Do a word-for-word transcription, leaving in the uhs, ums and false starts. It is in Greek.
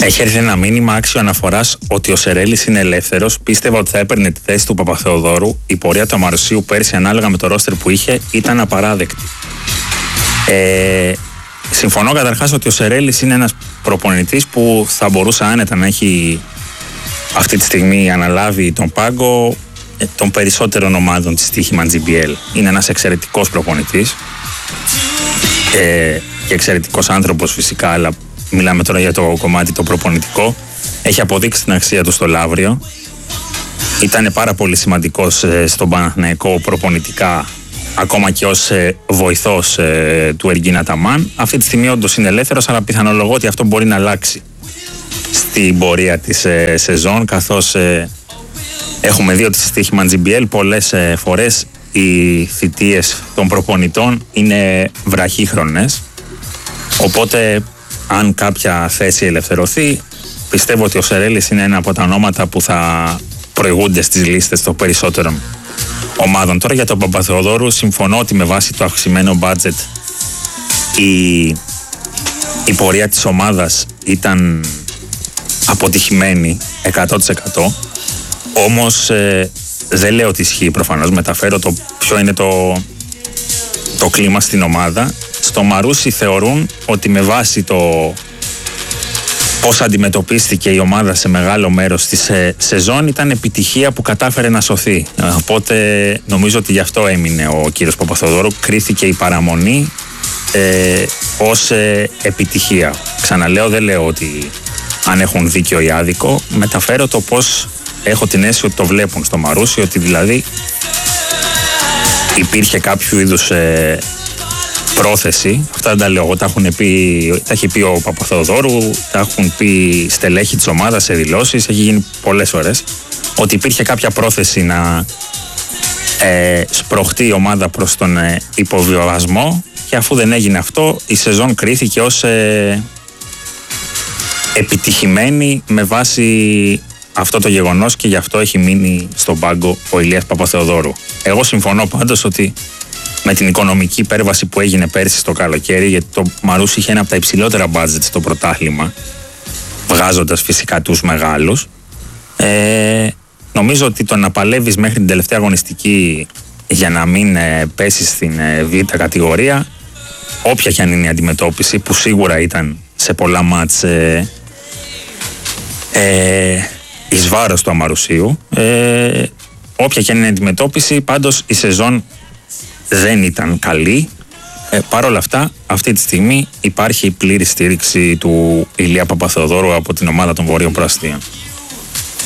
Έχει έρθει ένα μήνυμα άξιο αναφοράς ότι ο Σερέλης είναι ελεύθερος. Πίστευα ότι θα έπαιρνε τη θέση του Παπαθεοδόρου. Η πορεία του Αμαρουσίου πέρσι, ανάλογα με το ρόστερ που είχε, ήταν απαράδεκτη. Ε, συμφωνώ καταρχάς ότι ο Σερέλης είναι ένας προπονητής που θα μπορούσε άνετα να έχει αυτή τη στιγμή αναλάβει τον πάγκο των περισσότερων ομάδων της στοίχημα τζι μπι ελ. Είναι ένας εξαιρετικός προπονητής ε, και εξαιρετικός άνθρωπος φυσικά, αλλά μιλάμε τώρα για το κομμάτι το προπονητικό. Έχει αποδείξει την αξία του στο Λαύριο. Ήταν πάρα πολύ σημαντικός ε, στον Παναθηναϊκό προπονητικά, ακόμα και ως ε, βοηθός ε, του Εργίν Αταμάν. Αυτή τη στιγμή όντως είναι ελεύθερος, αλλά πιθανολογώ ότι αυτό μπορεί να αλλάξει στην πορεία της ε, σεζόν, καθώς ε, έχουμε δει ότι στη στοίχημα τζι μπι ελ πολλές ε, φορές οι θητείες των προπονητών είναι βραχύχρονες. Οπότε αν κάποια θέση ελευθερωθεί, πιστεύω ότι ο Σερέλης είναι ένα από τα ονόματα που θα προηγούνται στις λίστες των περισσότερων ομάδων. Τώρα για τον Παπαθεοδόρου, συμφωνώ ότι με βάση το αυξημένο budget η, η πορεία της ομάδας ήταν αποτυχημένη εκατό τοις εκατό. Όμως ε, δεν λέω ότι ισχύει προφανώς. Μεταφέρω το ποιο είναι το, το κλίμα στην ομάδα. Στο Μαρούσι θεωρούν ότι με βάση το πώς αντιμετωπίστηκε η ομάδα σε μεγάλο μέρος της σε, σεζόν ήταν επιτυχία που κατάφερε να σωθεί. Οπότε νομίζω ότι γι' αυτό έμεινε ο κύριος Παπαθεοδόρου. Κρίθηκε η παραμονή ε, ως ε, επιτυχία. Ξαναλέω, δεν λέω ότι αν έχουν δίκιο ή άδικο. Μεταφέρω το πώς έχω την αίσθηση ότι το βλέπουν στο Μαρούσι, ότι δηλαδή υπήρχε κάποιο είδους ε, πρόθεση. Αυτά δεν τα λέω εγώ, τα, έχουν πει, τα έχει πει ο Παπαθεοδόρου, τα έχουν πει στελέχη της ομάδας σε δηλώσεις, έχει γίνει πολλές ώρες, ότι υπήρχε κάποια πρόθεση να ε, σπρωχτεί η ομάδα προς τον ε, υποβιβασμό, και αφού δεν έγινε αυτό, η σεζόν κρίθηκε ως ε, επιτυχημένη με βάση αυτό το γεγονός, και γι' αυτό έχει μείνει στον πάγκο ο Ηλίας Παπαθεοδόρου. Εγώ συμφωνώ πάντως ότι με την οικονομική υπέρβαση που έγινε πέρσι στο καλοκαίρι, γιατί το Μαρούσι είχε ένα από τα υψηλότερα budget στο πρωτάθλημα, βγάζοντας φυσικά τους μεγάλους, ε, νομίζω ότι το να παλεύεις μέχρι την τελευταία αγωνιστική για να μην ε, πέσεις στην ε, β' κατηγορία, όποια και αν είναι η αντιμετώπιση, που σίγουρα ήταν σε πολλά μάτς ε, ε, εις βάρος του Αμαρουσίου, ε, όποια και αν είναι η αντιμετώπιση, πάντως η σεζόν δεν ήταν καλή. Ε, Παρ' όλα αυτά, αυτή τη στιγμή υπάρχει πλήρη στήριξη του Ηλία Παπαθεοδόρου από την ομάδα των Βορείων Προαστίων.